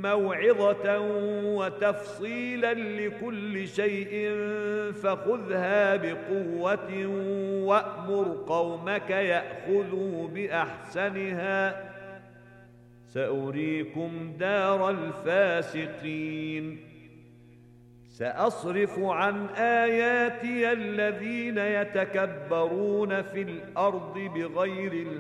موعظة وتفصيلا لكل شيء فخذها بقوة وأمر قومك يأخذوا بأحسنها سأريكم دار الفاسقين سأصرف عن آياتي الذين يتكبرون في الأرض بغير